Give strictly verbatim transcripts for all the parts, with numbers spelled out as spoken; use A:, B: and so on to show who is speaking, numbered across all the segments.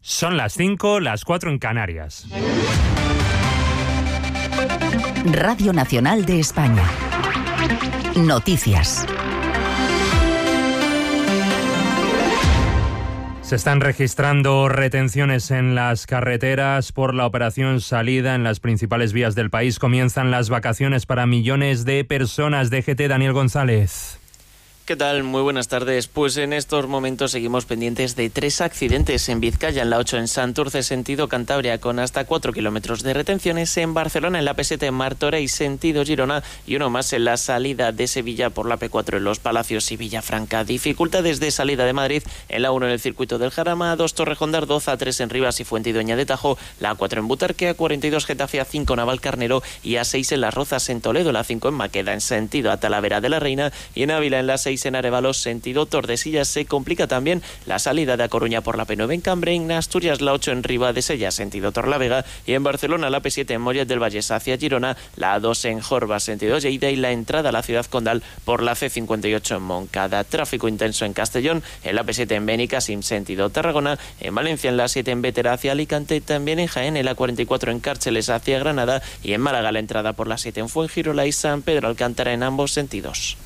A: Son las cinco, las cuatro en Canarias.
B: Radio Nacional de España. Noticias.
A: Se están registrando retenciones en las carreteras por la operación Salida en las principales vías del país. Comienzan las vacaciones para millones de personas. D G T, Daniel González.
C: ¿Qué tal? Muy buenas tardes. Pues en estos momentos seguimos pendientes de tres accidentes en Vizcaya, en la ocho en Santurce, sentido Cantabria, con hasta cuatro kilómetros de retenciones, en Barcelona, en la P siete en Martorell, sentido Girona, y uno más en la salida de Sevilla por la P cuatro en Los Palacios y Villafranca. Dificultades de salida de Madrid en la uno en el circuito del Jarama, A dos Torrejón de Ardoz, A tres en Rivas y Fuentidueña de Tajo, la A cuatro en Butarque, A cuarenta y dos Getafe, A cinco Navalcarnero y A seis en Las Rozas en Toledo, la A cinco en Maqueda en sentido a Talavera de la Reina y en Ávila en la seis en Arevalos, sentido Tordesillas. Se complica también la salida de A Coruña por la P nueve en Cambre, en Asturias la ocho en Ribadesella, sentido Torlavega, y en Barcelona la P siete en Mollet del Vallès hacia Girona, la A dos en Jorba, sentido Lleida, y la entrada a la ciudad condal por la C cincuenta y ocho en Moncada. Tráfico intenso en Castellón, en la P siete en Benicàssim, sentido Tarragona, en Valencia en la siete en Bétera hacia Alicante, también en Jaén en la cuarenta y cuatro en Cárceles hacia Granada, y en Málaga la entrada por la siete en Fuengirola y San Pedro Alcántara en ambos sentidos.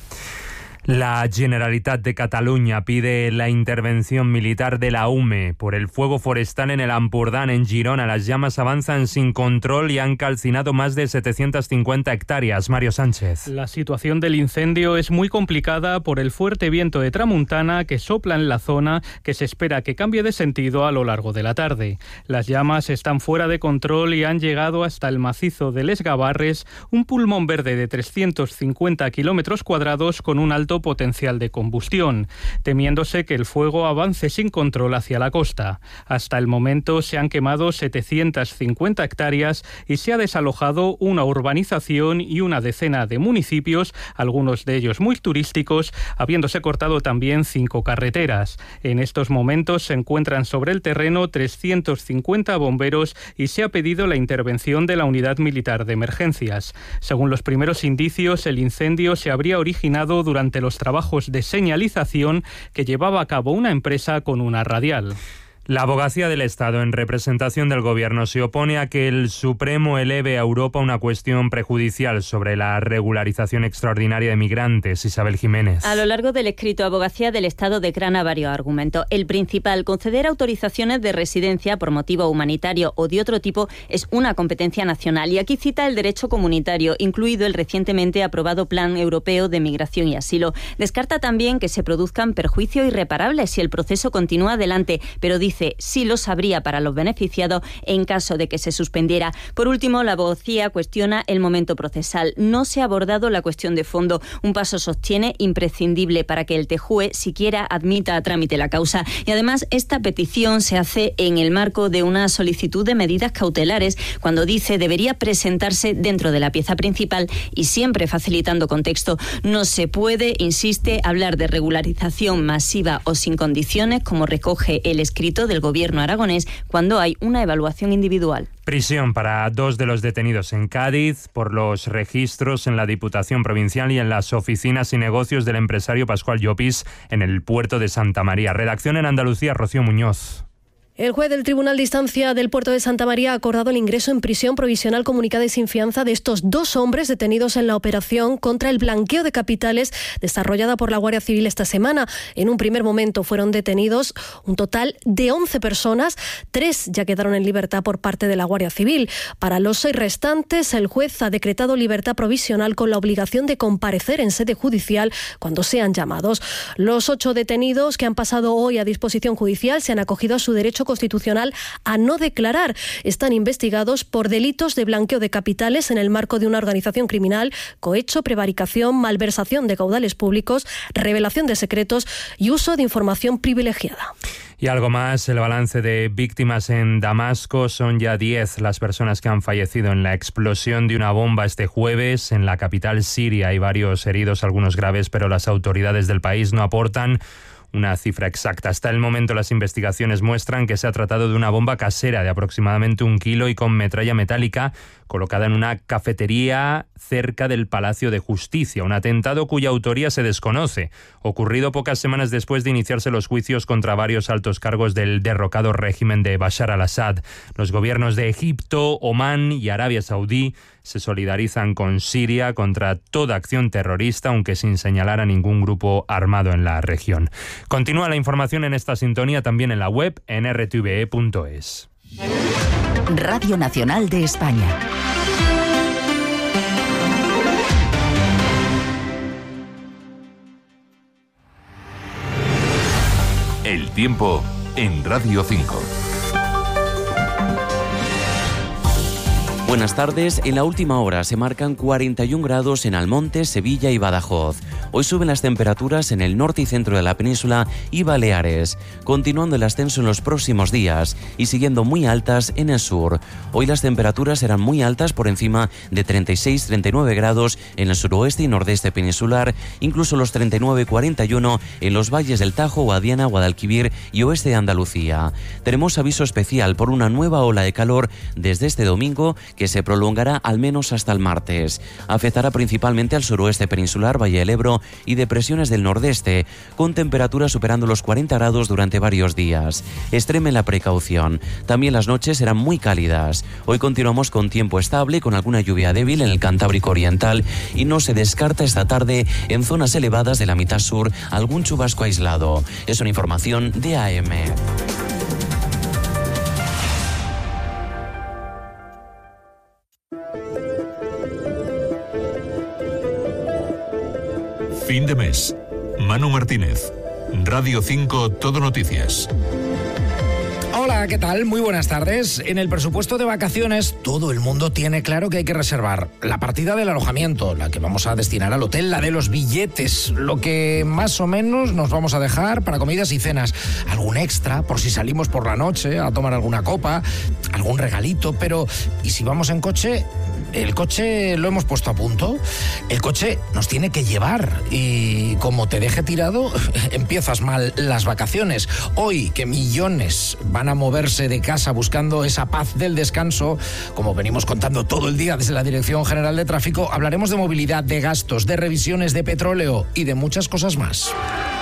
A: La Generalitat de Cataluña pide la intervención militar de la U M E por el fuego forestal en el Ampurdán, en Girona. Las llamas avanzan sin control y han calcinado más de setecientas cincuenta hectáreas. Mario Sánchez.
D: La situación del incendio es muy complicada por el fuerte viento de tramuntana que sopla en la zona, que se espera que cambie de sentido a lo largo de la tarde. Las llamas están fuera de control y han llegado hasta el macizo de Les Gavarres, un pulmón verde de trescientos cincuenta kilómetros cuadrados con un alto potencial de combustión, temiéndose que el fuego avance sin control hacia la costa. Hasta el momento se han quemado setecientas cincuenta hectáreas y se ha desalojado una urbanización y una decena de municipios, algunos de ellos muy turísticos, habiéndose cortado también cinco carreteras. En estos momentos se encuentran sobre el terreno trescientos cincuenta bomberos y se ha pedido la intervención de la Unidad Militar de Emergencias. Según los primeros indicios, el incendio se habría originado durante los trabajos de señalización que llevaba a cabo una empresa con una radial.
A: La Abogacía del Estado, en representación del Gobierno, se opone a que el Supremo eleve a Europa una cuestión prejudicial sobre la regularización extraordinaria de migrantes. Isabel Jiménez.
E: A lo largo del escrito, Abogacía del Estado declana varios argumentos. El principal, conceder autorizaciones de residencia por motivo humanitario o de otro tipo es una competencia nacional. Y aquí cita el derecho comunitario, incluido el recientemente aprobado Plan Europeo de Migración y Asilo. Descarta también que se produzcan perjuicios irreparables si el proceso continúa adelante, pero dice sí los habría para los beneficiados en caso de que se suspendiera. Por último, la abogacía cuestiona el momento procesal. No se ha abordado la cuestión de fondo. Un paso, sostiene, imprescindible para que el T J U E siquiera admita a trámite la causa. Y además, esta petición se hace en el marco de una solicitud de medidas cautelares, cuando dice debería presentarse dentro de la pieza principal y siempre facilitando contexto. No se puede, insiste, hablar de regularización masiva o sin condiciones, como recoge el escrito del Gobierno aragonés, cuando hay una evaluación individual.
A: Prisión para dos de los detenidos en Cádiz por los registros en la Diputación Provincial y en las oficinas y negocios del empresario Pascual Llopis en el puerto de Santa María. Redacción en Andalucía, Rocío Muñoz.
F: El juez del Tribunal de Instancia del Puerto de Santa María ha acordado el ingreso en prisión provisional comunicada y sin fianza de estos dos hombres detenidos en la operación contra el blanqueo de capitales desarrollada por la Guardia Civil esta semana. En un primer momento fueron detenidos un total de once personas, tres ya quedaron en libertad por parte de la Guardia Civil. Para los seis restantes, el juez ha decretado libertad provisional con la obligación de comparecer en sede judicial cuando sean llamados. Los ocho detenidos que han pasado hoy a disposición judicial se han acogido a su derecho constitucional a no declarar. Están investigados por delitos de blanqueo de capitales en el marco de una organización criminal, cohecho, prevaricación, malversación de caudales públicos, revelación de secretos y uso de información privilegiada.
A: Y algo más, el balance de víctimas en Damasco. Son ya diez las personas que han fallecido en la explosión de una bomba este jueves en la capital siria. Hay varios heridos, algunos graves, pero las autoridades del país no aportan una cifra exacta. Hasta el momento las investigaciones muestran que se ha tratado de una bomba casera de aproximadamente un kilo y con metralla metálica colocada en una cafetería cerca del Palacio de Justicia, un atentado cuya autoría se desconoce, ocurrido pocas semanas después de iniciarse los juicios contra varios altos cargos del derrocado régimen de Bashar al-Assad. Los gobiernos de Egipto, Omán y Arabia Saudí se solidarizan con Siria contra toda acción terrorista, aunque sin señalar a ningún grupo armado en la región. Continúa la información en esta sintonía también en la web en r t v e punto es.
B: Radio Nacional de España.
G: El tiempo en Radio cinco.
H: Buenas tardes. En la última hora se marcan cuarenta y un grados en Almonte, Sevilla y Badajoz. Hoy suben las temperaturas en el norte y centro de la península y Baleares, continuando el ascenso en los próximos días y siguiendo muy altas en el sur. Hoy las temperaturas serán muy altas, por encima de treinta y seis a treinta y nueve grados en el suroeste y nordeste peninsular, incluso los treinta y nueve a cuarenta y uno en los valles del Tajo, Guadiana, Guadalquivir y oeste de Andalucía. Tenemos aviso especial por una nueva ola de calor desde este domingo, que se prolongará al menos hasta el martes. Afectará principalmente al suroeste peninsular, Valle del Ebro y depresiones del nordeste, con temperaturas superando los cuarenta grados durante varios días. Extremen la precaución. También las noches serán muy cálidas. Hoy continuamos con tiempo estable, con alguna lluvia débil en el Cantábrico Oriental, y no se descarta esta tarde en zonas elevadas de la mitad sur algún chubasco aislado. Es una información de A M.
G: Fin de mes. Manu Martínez. Radio cinco Todo Noticias.
I: Hola, ¿qué tal? Muy buenas tardes. En el presupuesto de vacaciones, todo el mundo tiene claro que hay que reservar la partida del alojamiento, la que vamos a destinar al hotel, la de los billetes, lo que más o menos nos vamos a dejar para comidas y cenas, algún extra por si salimos por la noche a tomar alguna copa, algún regalito, pero ¿y si vamos en coche? ¿El coche lo hemos puesto a punto? El coche nos tiene que llevar y como te deje tirado, empiezas mal las vacaciones. Hoy que millones van a moverse de casa buscando esa paz del descanso, como venimos contando todo el día desde la Dirección General de Tráfico, hablaremos de movilidad, de gastos, de revisiones de petróleo y de muchas cosas más.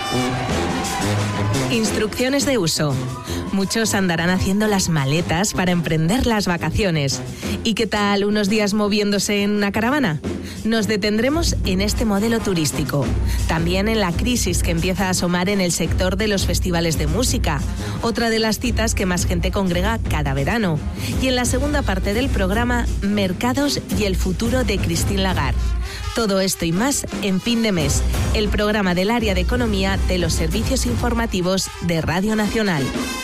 J: Instrucciones de uso. Muchos andarán haciendo las maletas para emprender las vacaciones. ¿Y qué tal unos días moviéndose en una caravana? Nos detendremos en este modelo turístico. También en la crisis que empieza a asomar en el sector de los festivales de música, otra de las citas que más gente congrega cada verano. Y en la segunda parte del programa, mercados y el futuro de Christine Lagarde. Todo esto y más en Fin de Mes, el programa del área de economía de los servicios informativos de Radio Nacional.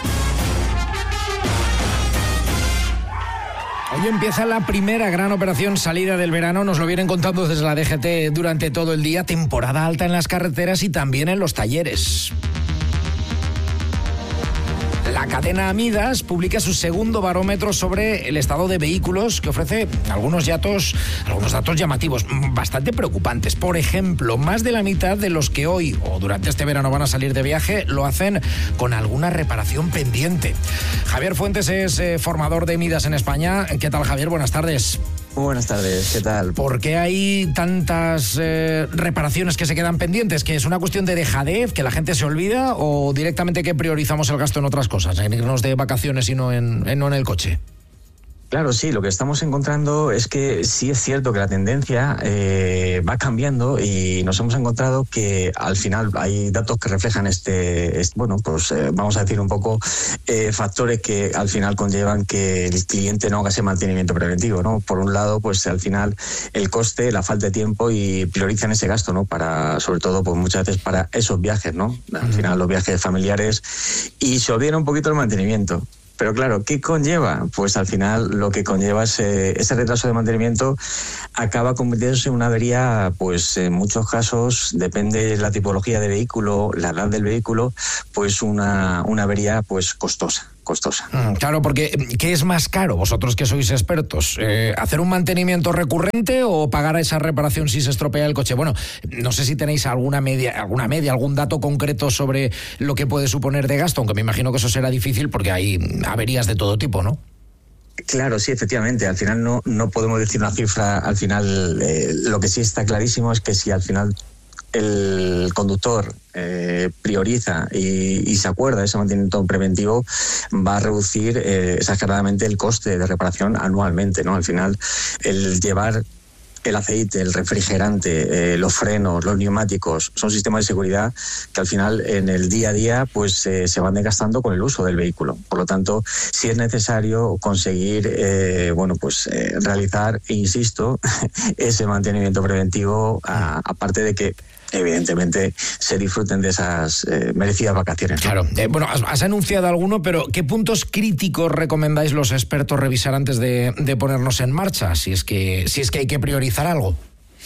I: Hoy empieza la primera gran operación salida del verano, nos lo vienen contando desde la D G T durante todo el día, temporada alta en las carreteras y también en los talleres. La cadena Amidas publica su segundo barómetro sobre el estado de vehículos, que ofrece algunos datos, algunos datos llamativos, bastante preocupantes. Por ejemplo, más de la mitad de los que hoy o durante este verano van a salir de viaje lo hacen con alguna reparación pendiente. Javier Fuentes es eh, formador de Amidas en España. ¿Qué tal, Javier? Buenas tardes.
K: Muy buenas tardes, ¿qué tal?
I: ¿Por qué hay tantas eh, reparaciones que se quedan pendientes? ¿Que es una cuestión de dejadez, que la gente se olvida, o directamente que priorizamos el gasto en otras cosas, en irnos de vacaciones y no en, en, no en el coche?
K: Claro, sí, lo que estamos encontrando es que sí es cierto que la tendencia eh, va cambiando y nos hemos encontrado que al final hay datos que reflejan este, este bueno, pues eh, vamos a decir un poco eh, factores que al final conllevan que el cliente no haga ese mantenimiento preventivo, ¿no? Por un lado, pues al final el coste, la falta de tiempo y priorizan ese gasto, ¿no? Para, sobre todo, pues muchas veces para esos viajes, ¿no? Al final los viajes familiares y se olvida un poquito el mantenimiento. Pero claro, ¿qué conlleva? Pues al final lo que conlleva es eh, ese retraso de mantenimiento acaba convirtiéndose en una avería, pues en muchos casos, depende de la tipología de vehículo, la edad del vehículo, pues una, una avería pues costosa. costosa.
I: Mm, claro, porque ¿qué es más caro? Vosotros que sois expertos, eh, ¿hacer un mantenimiento recurrente o pagar esa reparación si se estropea el coche? Bueno, no sé si tenéis alguna media, alguna media, algún dato concreto sobre lo que puede suponer de gasto, aunque me imagino que eso será difícil porque hay averías de todo tipo, ¿no?
K: Claro, sí, efectivamente. Al final no, no podemos decir una cifra. Al final, eh, lo que sí está clarísimo es que si al final el conductor eh, prioriza y, y se acuerda de ese mantenimiento preventivo, va a reducir eh, exageradamente el coste de reparación anualmente, ¿no? Al final, el llevar el aceite, el refrigerante, eh, los frenos, los neumáticos, son sistemas de seguridad que al final en el día a día pues eh, se van desgastando con el uso del vehículo. Por lo tanto, sí es necesario conseguir eh, bueno pues eh, realizar, insisto, ese mantenimiento preventivo, a, aparte de que evidentemente se disfruten de esas eh, merecidas vacaciones.
I: Claro. Eh, bueno, has, has anunciado alguno, pero ¿qué puntos críticos recomendáis los expertos revisar antes de, de ponernos en marcha? Si es que, si es que hay que priorizar algo.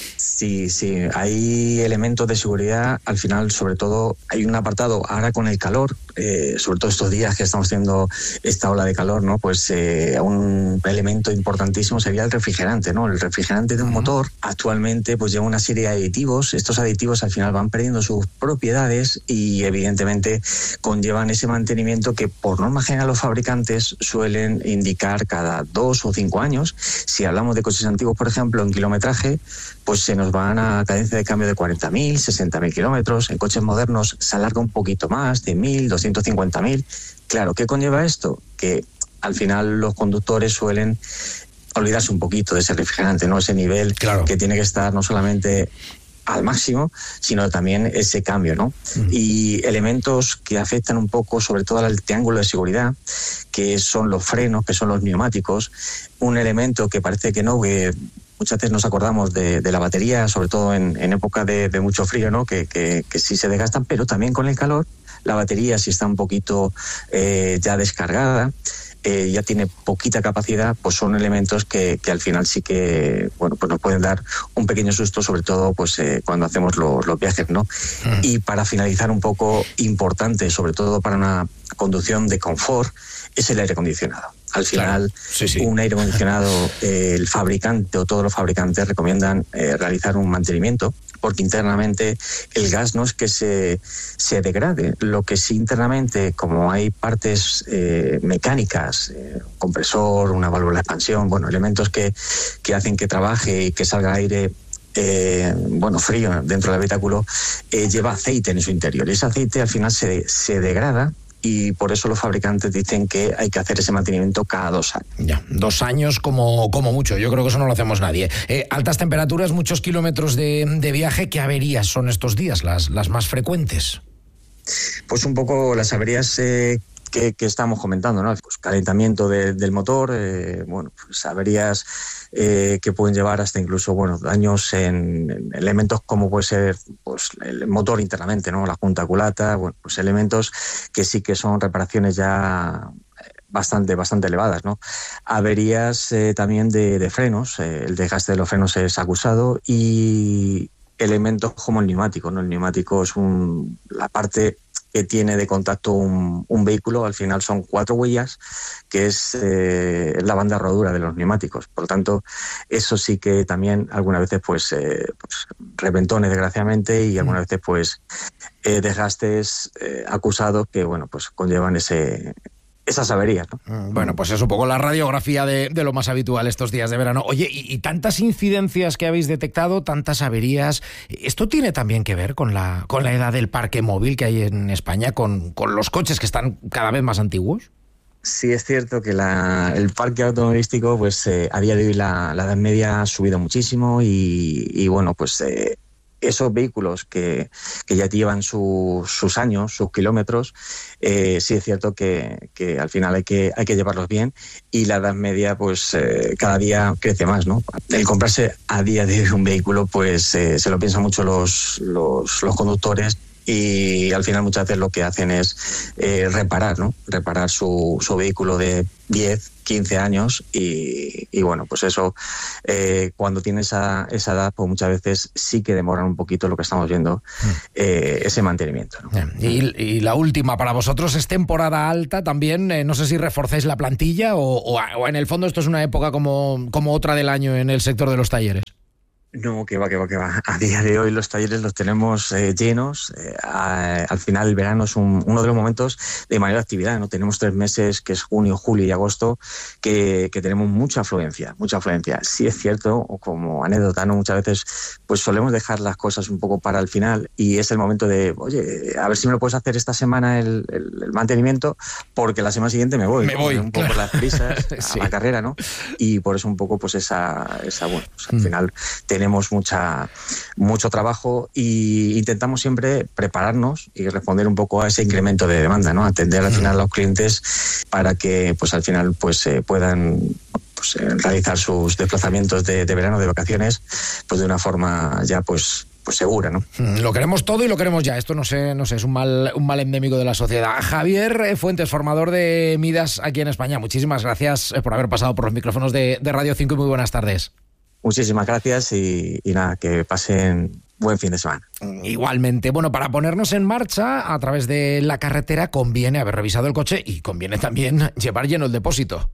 K: Sí, sí, hay elementos de seguridad. Al final, sobre todo, hay un apartado ahora con el calor, eh, sobre todo estos días que estamos teniendo esta ola de calor, ¿no? Pues eh, un elemento importantísimo sería el refrigerante, ¿no? El refrigerante de un motor actualmente pues lleva una serie de aditivos. Estos aditivos al final van perdiendo sus propiedades y evidentemente conllevan ese mantenimiento que por norma general los fabricantes suelen indicar cada dos o cinco años. Si hablamos de coches antiguos, por ejemplo, en kilometraje, pues se nos van a cadencia de cambio de cuarenta mil, sesenta mil kilómetros. En coches modernos se alarga un poquito más, de mil, doscientos cincuenta mil. Claro, ¿qué conlleva esto? Que al final los conductores suelen olvidarse un poquito de ese refrigerante, ¿no? Ese nivel claro. que tiene que estar no solamente al máximo, sino también ese cambio, ¿no? Uh-huh. Y elementos que afectan un poco, sobre todo al triángulo de seguridad, que son los frenos, que son los neumáticos. Un elemento que parece que no, que muchas veces nos acordamos de, de la batería, sobre todo en, en época de, de mucho frío, ¿no? Que, que, que sí se desgastan, pero también con el calor, la batería si está un poquito eh, ya descargada, eh, ya tiene poquita capacidad, pues son elementos que, que al final sí que, bueno, pues nos pueden dar un pequeño susto, sobre todo pues eh, cuando hacemos los, los viajes, ¿no? Mm. Y para finalizar un poco importante, sobre todo para una conducción de confort, es el aire acondicionado. Al final, claro. sí, sí. un aire acondicionado, eh, el fabricante o todos los fabricantes recomiendan eh, realizar un mantenimiento, porque internamente el gas no es que se, se degrade. Lo que sí internamente, como hay partes eh, mecánicas, eh, un compresor, una válvula de expansión, bueno, elementos que, que hacen que trabaje y que salga aire Eh, bueno, frío dentro del habitáculo, eh, lleva aceite en su interior. Y ese aceite al final se, se degrada y por eso los fabricantes dicen que hay que hacer ese mantenimiento cada dos años.
I: Ya, dos años como, como mucho. Yo creo que eso no lo hacemos nadie. Eh, altas temperaturas, muchos kilómetros de, de viaje. ¿Qué averías son estos días las, las más frecuentes?
K: Pues un poco las averías eh, que, que estamos comentando, ¿no? Pues calentamiento de, del motor, eh, bueno, pues averías Eh, que pueden llevar hasta incluso bueno daños en, en elementos como puede ser pues el motor internamente, ¿no? La junta culata, bueno, pues elementos que sí que son reparaciones ya bastante bastante elevadas, ¿no? Averías eh, también de, de frenos, eh, el desgaste de los frenos es acusado, y elementos como el neumático, ¿no? El neumático es un, la parte que tiene de contacto un, un vehículo. Al final son cuatro huellas, que es eh, la banda rodura de los neumáticos. Por lo tanto, eso sí que también algunas veces pues, eh, pues reventones, desgraciadamente, y algunas veces pues eh, desgastes eh, acusados que bueno pues conllevan ese esas averías, ¿no?
I: Bueno, pues es un poco la radiografía de, de lo más habitual estos días de verano. Oye, y, y tantas incidencias que habéis detectado, tantas averías, ¿esto tiene también que ver con la, con la edad del parque móvil que hay en España, con, con los coches que están cada vez más antiguos?
K: Sí, es cierto que la, el parque automovilístico, pues eh, a día de hoy la, la edad media ha subido muchísimo y, y bueno, pues eh, esos vehículos que, que ya llevan su, sus años, sus kilómetros, eh, sí es cierto que, que al final hay que, hay que llevarlos bien, y la edad media pues eh, cada día crece más, ¿no? El comprarse a día de hoy un vehículo, pues eh, se lo piensan mucho los, los, los conductores, y al final muchas veces lo que hacen es eh, reparar, ¿no? Reparar su, su vehículo de diez, quince años y, y bueno, pues eso, eh, cuando tienes esa, esa edad, pues muchas veces sí que demoran un poquito lo que estamos viendo, eh, ese mantenimiento, ¿no?
I: Y, y la última, para vosotros es temporada alta también, eh, no sé si reforcéis la plantilla o, o, o en el fondo esto es una época como, como otra del año en el sector de los talleres.
K: No, que va, que va, que va. A día de hoy los talleres los tenemos eh, llenos. Eh, a, al final el verano es un, uno de los momentos de mayor actividad, ¿no? Tenemos tres meses, que es junio, julio y agosto, que, que tenemos mucha afluencia, mucha afluencia. Sí es cierto, o como anécdota, ¿no? Muchas veces pues solemos dejar las cosas un poco para el final y es el momento de, oye, a ver si me lo puedes hacer esta semana el, el, el mantenimiento, porque la semana siguiente me voy.
I: Me
K: ¿no?
I: voy.
K: Un poco
I: Claro.
K: las prisas,
I: Sí.
K: a la carrera, ¿no? Y por eso un poco pues esa, esa bueno, pues al
I: Mm.
K: final tenemos mucha, mucho trabajo y intentamos siempre prepararnos y responder un poco a ese incremento de demanda, ¿no? Atender al final a los clientes para que pues al final pues eh, puedan pues, eh, realizar sus desplazamientos de, de verano, de vacaciones, pues de una forma ya pues pues segura, ¿no?
I: Lo queremos todo y lo queremos ya. Esto no sé, no sé, es un mal, un mal endémico de la sociedad. Javier Fuentes, formador de Midas aquí en España. Muchísimas gracias por haber pasado por los micrófonos de, de Radio cinco y muy buenas tardes.
K: Muchísimas gracias y, y nada, que pasen buen fin de semana.
I: Igualmente, bueno, para ponernos en marcha a través de la carretera conviene haber revisado el coche y conviene también llevar lleno el depósito.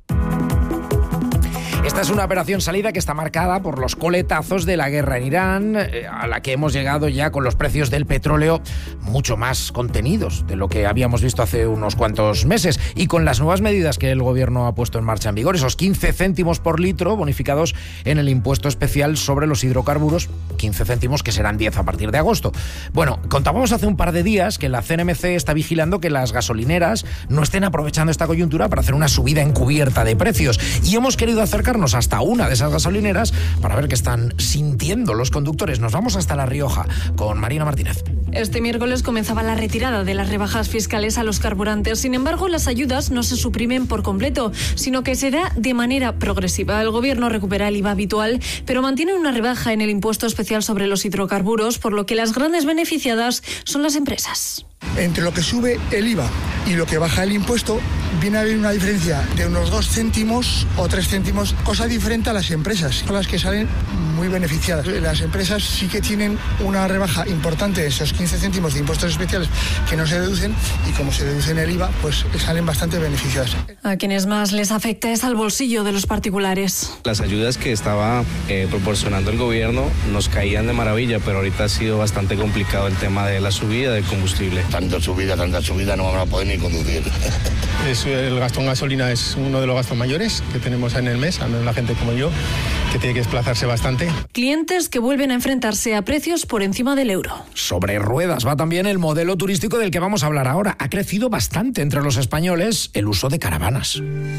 I: Esta es una operación salida que está marcada por los coletazos de la guerra en Irán, eh, a la que hemos llegado ya con los precios del petróleo mucho más contenidos de lo que habíamos visto hace unos cuantos meses y con las nuevas medidas que el gobierno ha puesto en marcha en vigor, esos quince céntimos por litro bonificados en el impuesto especial sobre los hidrocarburos, quince céntimos que serán diez a partir de agosto. Bueno, contábamos hace un par de días que la C N M C está vigilando que las gasolineras no estén aprovechando esta coyuntura para hacer una subida encubierta de precios y hemos querido acercarnos hasta una de esas gasolineras para ver qué están sintiendo los conductores. Nos vamos hasta La Rioja con Marina Martínez.
L: Este miércoles comenzaba la retirada de las rebajas fiscales a los carburantes. Sin embargo, las ayudas no se suprimen por completo, sino que será de manera progresiva. El gobierno recupera el I V A habitual, pero mantiene una rebaja en el impuesto especial sobre los hidrocarburos, por lo que las grandes beneficiadas son las empresas.
M: Entre lo que sube el I V A y lo que baja el impuesto, viene a haber una diferencia de unos dos céntimos o tres céntimos, cosa diferente a las empresas, son las que salen muy beneficiadas. Las empresas sí que tienen una rebaja importante de esos quince céntimos de impuestos especiales que no se deducen y como se deducen el I V A, pues salen bastante beneficiadas.
L: A quienes más les afecta es al bolsillo de los particulares.
N: Las ayudas que estaba eh, proporcionando el gobierno nos caían de maravilla, pero ahorita ha sido bastante complicado el tema de la subida del combustible.
O: Tanta subida, tanta subida, no vamos a poder ni conducir.
P: Es, el gasto en gasolina es uno de los gastos mayores que tenemos en el mes, al menos la gente como yo, que tiene que desplazarse bastante.
L: Clientes que vuelven a enfrentarse a precios por encima del euro.
I: Sobre ruedas va también el modelo turístico del que vamos a hablar ahora. Ha crecido bastante entre los españoles el uso de caravanas.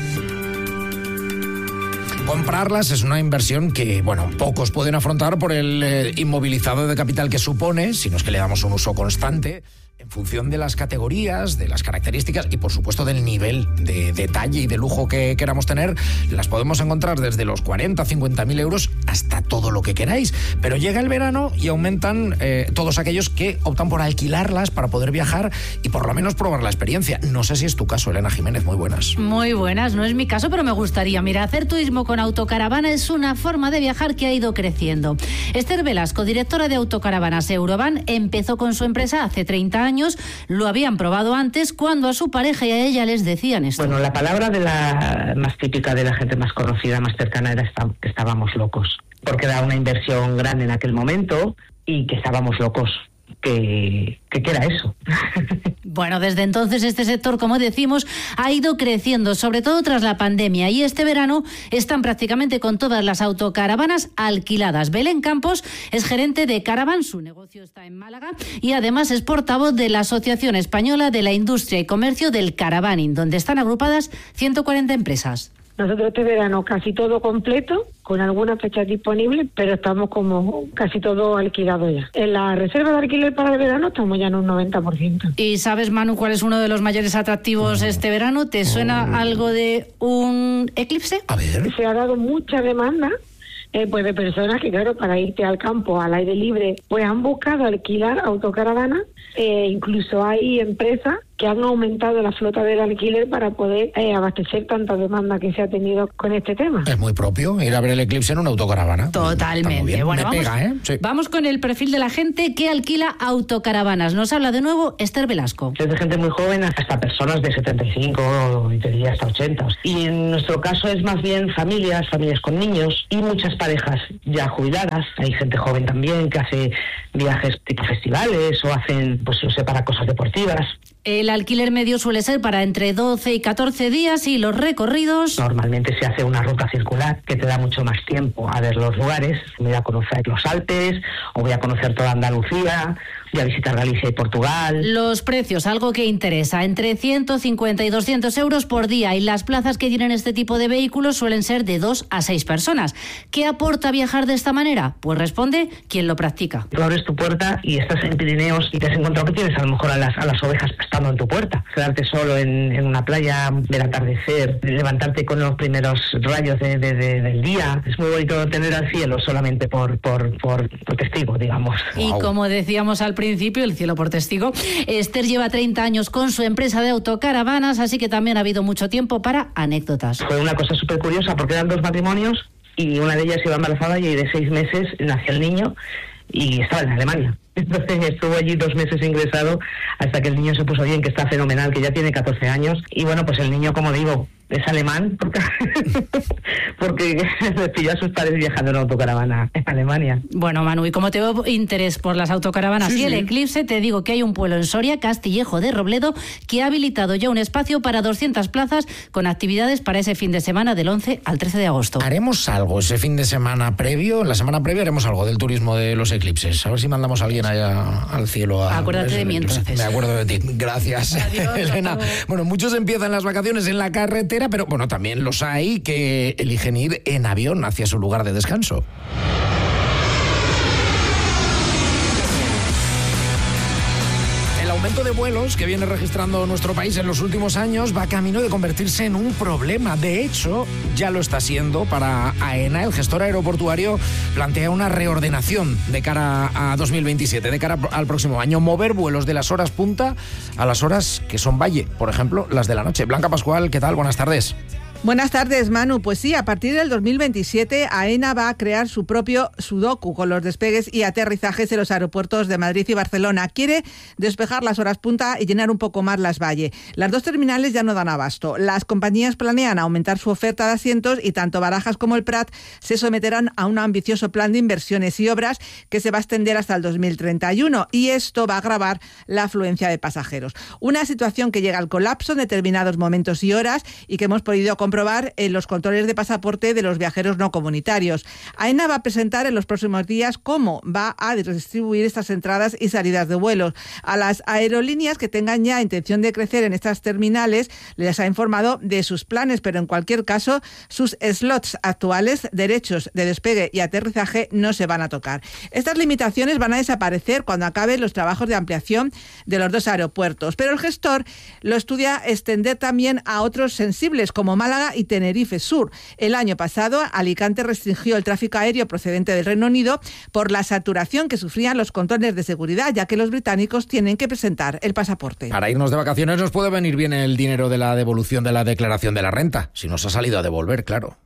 I: Comprarlas es una inversión que, bueno, pocos pueden afrontar por el eh, inmovilizado de capital que supone, si no es que le damos un uso constante, en función de las categorías, de las características y, por supuesto, del nivel de detalle y de lujo que queramos tener. Las podemos encontrar desde los cuarenta, cincuenta mil euros hasta todo lo que queráis. Pero llega el verano y aumentan eh, todos aquellos que optan por alquilarlas para poder viajar y por lo menos probar la experiencia. No sé si es tu caso, Elena Jiménez. Muy buenas.
Q: Muy buenas. No es mi caso, pero me gustaría. Mira, hacer turismo con autocaravana es una forma de viajar que ha ido creciendo. Esther Velasco, directora de Autocaravanas Eurovan, empezó con su empresa hace treinta años. Lo habían probado antes cuando a su pareja y a ella les decían esto.
R: Bueno, la palabra de la más típica de la gente más conocida, más cercana, era que estábamos locos. Porque era una inversión grande en aquel momento y que estábamos locos. ¿Qué, qué era eso?
Q: Bueno, desde entonces este sector, como decimos, ha ido creciendo, sobre todo tras la pandemia, y este verano están prácticamente con todas las autocaravanas alquiladas. Belén Campos es gerente de Caravan, su negocio está en Málaga, y además es portavoz de la Asociación Española de la Industria y Comercio del Caravaning, donde están agrupadas ciento cuarenta empresas.
S: Nosotros este verano casi todo completo, con algunas fechas disponibles, pero estamos como casi todo alquilado ya. En la reserva de alquiler para el verano estamos ya en un noventa por ciento.
Q: ¿Y sabes, Manu, cuál es uno de los mayores atractivos este verano? ¿Te suena algo de un Eclipse?
I: A ver.
S: Se ha dado mucha demanda eh, pues de personas que, claro, para irte al campo, al aire libre, pues han buscado alquilar autocaravanas. Eh, incluso hay empresas que han aumentado la flota del alquiler para poder eh, abastecer tanta demanda que se ha tenido con este tema.
I: Es muy propio ir a ver el eclipse en una autocaravana.
Q: Totalmente. Bueno,
I: Me
Q: vamos,
I: pega, ¿eh? Sí.
Q: vamos con el perfil de la gente que alquila autocaravanas. Nos habla de nuevo Esther Velasco.
R: Desde gente muy joven hasta personas de setenta y cinco y te diría hasta ochenta. Y en nuestro caso es más bien familias, familias con niños y muchas parejas ya jubiladas. Hay gente joven también que hace viajes tipo festivales o hacen, pues no sé, para cosas deportivas.
Q: El alquiler medio suele ser para entre doce y catorce días y los recorridos...
R: Normalmente se hace una ruta circular que te da mucho más tiempo a ver los lugares. Voy a conocer los Alpes o voy a conocer toda Andalucía, voy a visitar Galicia y Portugal.
Q: Los precios, algo que interesa, entre ciento cincuenta y doscientos euros por día, y las plazas que tienen este tipo de vehículos suelen ser de dos a seis personas. ¿Qué aporta viajar de esta manera? Pues responde quien lo practica.
R: Tú abres tu puerta y estás en Pirineos y te has encontrado que tienes a lo mejor a las, a las ovejas estando en tu puerta. Quedarte solo en, en una playa, ver atardecer, levantarte con los primeros rayos de, de, de, del día. Es muy bonito tener al cielo solamente por, por, por, por testigo, digamos.
Q: Y wow. Como decíamos al principio, el cielo por testigo. Esther lleva treinta años con su empresa de autocaravanas, así que también ha habido mucho tiempo para anécdotas.
R: Fue una cosa súper curiosa porque eran dos matrimonios y una de ellas iba embarazada y de seis meses nació el niño y estaba en Alemania. Entonces estuvo allí dos meses ingresado hasta que el niño se puso bien, que está fenomenal, que ya tiene catorce años. Y bueno, pues el niño, como digo, es alemán porque, porque les pilló a sus padres viajando en autocaravana en Alemania.
Q: Bueno, Manu, y como te veo interés por las autocaravanas
R: Sí,
Q: y el
R: sí.
Q: eclipse, te digo que hay un pueblo en Soria, Castillejo de Robledo, que ha habilitado ya un espacio para doscientas plazas con actividades para ese fin de semana del once al trece de agosto.
I: Haremos algo ese fin de semana previo, la semana previa haremos algo del turismo de los eclipses. A ver si mandamos a alguien allá al cielo. A,
Q: Acuérdate de mí entonces.
I: Me acuerdo de ti. Gracias,
Q: Adiós,
I: Elena. Bueno, muchos empiezan las vacaciones en la carretera, pero bueno, también los hay que eligen ir en avión hacia su lugar de descanso. El aumento de vuelos que viene registrando nuestro país en los últimos años va camino de convertirse en un problema. De hecho, ya lo está siendo para AENA. El gestor aeroportuario plantea una reordenación de cara a dos mil veintisiete, de cara al próximo año. Mover vuelos de las horas punta a las horas que son valle, por ejemplo, las de la noche. Blanca Pascual, ¿qué tal? Buenas tardes.
T: Buenas tardes, Manu. Pues sí, a partir del dos mil veintisiete, AENA va a crear su propio Sudoku con los despegues y aterrizajes en los aeropuertos de Madrid y Barcelona. Quiere despejar las horas punta y llenar un poco más las valle. Las dos terminales ya no dan abasto. Las compañías planean aumentar su oferta de asientos y tanto Barajas como el Prat se someterán a un ambicioso plan de inversiones y obras que se va a extender hasta el dos mil treinta y uno, y esto va a agravar la afluencia de pasajeros. Una situación que llega al colapso en determinados momentos y horas y que hemos podido comprobar en los controles de pasaporte de los viajeros no comunitarios. AENA va a presentar en los próximos días cómo va a distribuir estas entradas y salidas de vuelos. A las aerolíneas que tengan ya intención de crecer en estas terminales les ha informado de sus planes, pero en cualquier caso sus slots actuales, derechos de despegue y aterrizaje, no se van a tocar. Estas limitaciones van a desaparecer cuando acaben los trabajos de ampliación de los dos aeropuertos, pero el gestor lo estudia extender también a otros sensibles como Málaga y Tenerife Sur. El año pasado, Alicante restringió el tráfico aéreo procedente del Reino Unido por la saturación que sufrían los controles de seguridad, ya que los británicos tienen que presentar el pasaporte.
I: Para irnos de vacaciones nos puede venir bien el dinero de la devolución de la declaración de la renta, si nos ha salido a devolver, claro.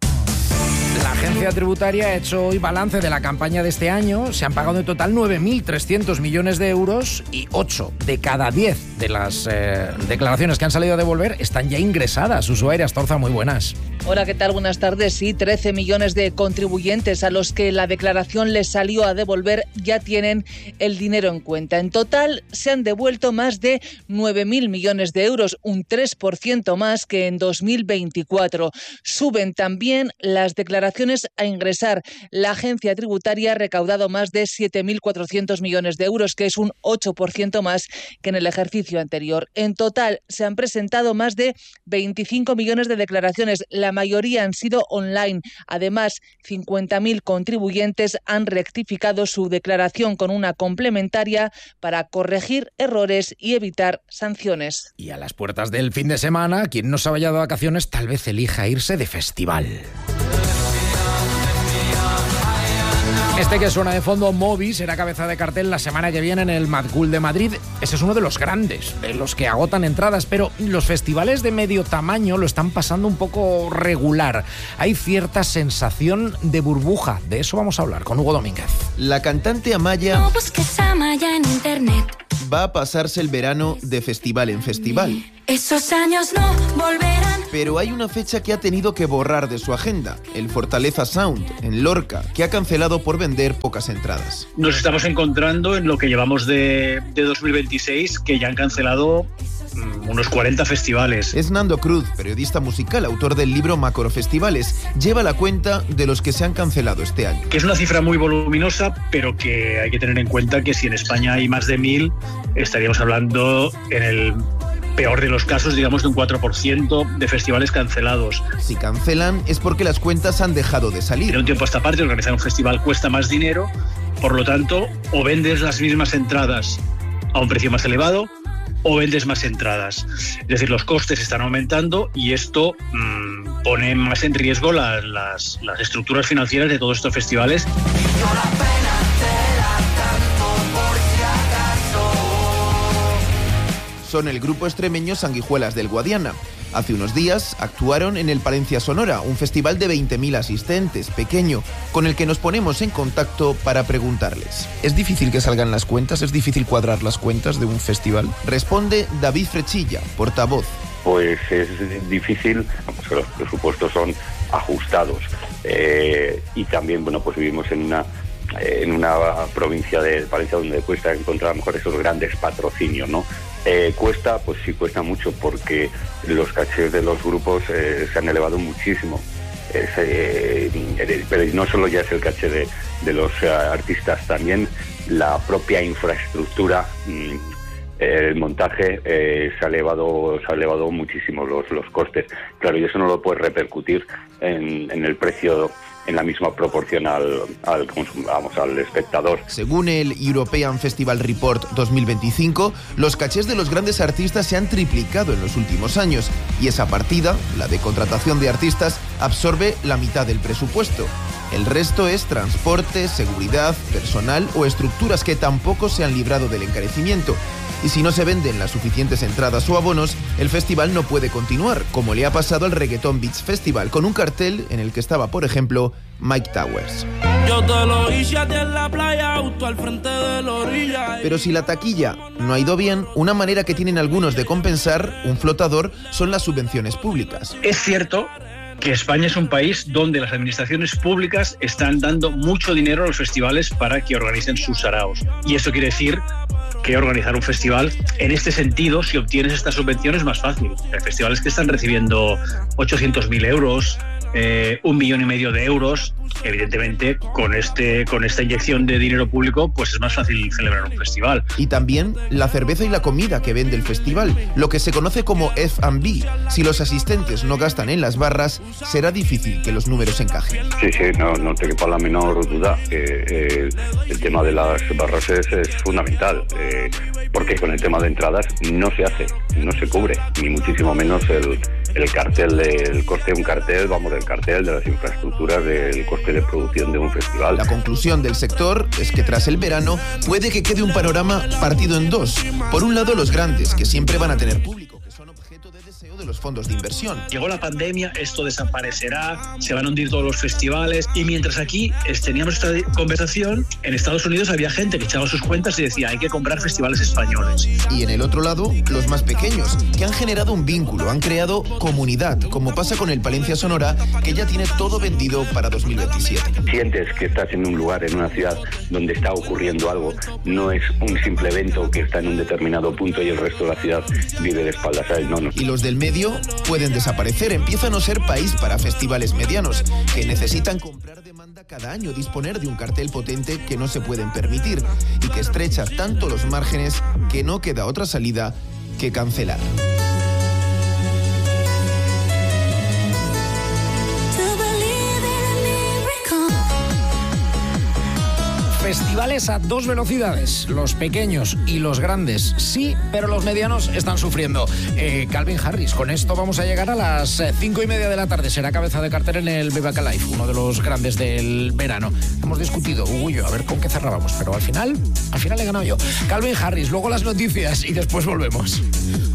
I: La agencia tributaria ha hecho hoy balance de la campaña de este año. Se han pagado en total nueve mil trescientos millones de euros y ocho de cada diez de las eh, declaraciones que han salido a devolver están ya ingresadas. Ushuaia Astorza, muy buenas.
U: Hola, ¿qué tal? Buenas tardes. Sí, trece millones de contribuyentes a los que la declaración les salió a devolver ya tienen el dinero en cuenta. En total se han devuelto más de nueve mil millones de euros, un tres por ciento más que en dos mil veinticuatro. Suben también las declaraciones a ingresar. La agencia tributaria ha recaudado más de siete mil cuatrocientos millones de euros, que es un ocho por ciento más que en el ejercicio anterior. En total se han presentado más de veinticinco millones de declaraciones. La mayoría han sido online. Además, cincuenta mil contribuyentes han rectificado su declaración con una complementaria para corregir errores y evitar sanciones.
I: Y a las puertas del fin de semana, quien no se vaya de vacaciones tal vez elija irse de festival. Este que suena de fondo, Moby, será cabeza de cartel la semana que viene en el Mad Cool de Madrid. Ese es uno de los grandes, de los que agotan entradas, pero los festivales de medio tamaño lo están pasando un poco regular. Hay cierta sensación de burbuja. De eso vamos a hablar con Hugo Domínguez.
C: La cantante Amaya
V: No busques a Amaya en internet.
C: va a pasarse el verano de festival en festival.
V: Esos años no volverán.
C: Pero hay una fecha que ha tenido que borrar de su agenda, el Fortaleza Sound, en Lorca, que ha cancelado por vender pocas entradas.
W: Nos estamos encontrando en lo que llevamos de, de dos mil veintiséis, que ya han cancelado mmm, unos cuarenta festivales.
C: Es Nando Cruz, periodista musical, autor del libro Macrofestivales. Lleva la cuenta de los que se han cancelado este año.
W: Que es una cifra muy voluminosa, pero que hay que tener en cuenta que si en España hay más de mil, estaríamos hablando en el peor de los casos, digamos, de un cuatro por ciento de festivales cancelados.
C: Si cancelan es porque las cuentas han dejado de salir.
W: De un tiempo a esta parte, organizar un festival cuesta más dinero, por lo tanto, o vendes las mismas entradas a un precio más elevado, o vendes más entradas. Es decir, los costes están aumentando y esto mmm, pone más en riesgo las, las, las estructuras financieras de todos estos festivales.
C: Son el grupo extremeño Sanguijuelas del Guadiana. Hace unos días actuaron en el Palencia Sonora, un festival de veinte mil asistentes, pequeño, con el que nos ponemos en contacto para preguntarles. ¿Es difícil que salgan las cuentas? ¿Es difícil cuadrar las cuentas de un festival? Responde David Frechilla, portavoz.
X: Pues es difícil, porque los presupuestos son ajustados eh, y también, bueno, pues vivimos en una en una provincia de Palencia donde cuesta encontrar a lo mejor esos grandes patrocinios, ¿no? Eh, cuesta, pues sí cuesta mucho porque los cachés de los grupos eh, se han elevado muchísimo. Es, eh, pero no solo ya es el caché de, de los uh, artistas, también la propia infraestructura, mm, el montaje eh, se ha elevado se ha elevado muchísimo los, los costes. Claro, y eso no lo puedes repercutir en, en el precio en la misma proporción al, al, vamos, al espectador.
C: Según el European Festival Report dos mil veinticinco, los cachés de los grandes artistas se han triplicado en los últimos años y esa partida, la de contratación de artistas, absorbe la mitad del presupuesto. El resto es transporte, seguridad, personal o estructuras que tampoco se han librado del encarecimiento. Y si no se venden las suficientes entradas o abonos, el festival no puede continuar, como le ha pasado al Reggaeton Beats Festival, con un cartel en el que estaba, por ejemplo, Mike Towers.
Y: Yo te lo hice a ti en la playa, auto al frente de la orilla.
C: Pero si la taquilla no ha ido bien, una manera que tienen algunos de compensar un flotador son las subvenciones públicas.
W: Es cierto que España es un país donde las administraciones públicas están dando mucho dinero a los festivales para que organicen sus saraos. Y eso quiere decir que organizar un festival, en este sentido, si obtienes estas subvenciones es más fácil. Hay festivales que están recibiendo ochocientos mil euros, eh, un millón y medio de euros. Evidentemente, con este con esta inyección de dinero público, pues es más fácil celebrar un festival.
C: Y también la cerveza y la comida que vende el festival, lo que se conoce como F and B. Si los asistentes no gastan en las barras, será difícil que los números encajen.
X: Sí, sí, no, no te quepa la menor duda que eh, el tema de las barras es, es fundamental, eh, porque con el tema de entradas no se hace, no se cubre, ni muchísimo menos el, el cartel, del coste de un cartel, vamos, del cartel, de las infraestructuras, del coste de producción de un festival.
C: La conclusión del sector es que tras el verano puede que quede un panorama partido en dos. Por un lado, los grandes, que siempre van a tener público, que son objeto de deseo de los fondos de inversión.
W: Llegó la pandemia, esto desaparecerá, se van a hundir todos los festivales, y mientras aquí teníamos esta conversación, en Estados Unidos había gente que echaba sus cuentas y decía hay que comprar festivales españoles.
C: Y en el otro lado, los más pequeños, que han generado un vínculo, han creado comunidad, como pasa con el Palencia Sonora, que ya tiene todo vendido para dos mil veintisiete.
X: Sientes que estás en un lugar, en una ciudad donde está ocurriendo algo, no es un simple evento que está en un determinado punto y el resto de la ciudad vive de espaldas a él, no, no.
C: Y los del medio pueden desaparecer, empiezan a no ser país para festivales medianos, que necesitan comprar demanda cada año, disponer de un cartel potente que no se pueden permitir y que estrecha tanto los márgenes que no queda otra salida que cancelar.
I: Festivales trenes a dos velocidades. Los pequeños y los grandes sí, pero los medianos están sufriendo. Eh, Calvin Harris, con esto vamos a llegar a las cinco y media de la tarde. Será cabeza de cartel en el Viva Life, uno de los grandes del verano. Hemos discutido, Hugo y yo, a ver con qué cerrábamos, pero al final, al final he ganado yo. Calvin Harris, luego las noticias y después volvemos.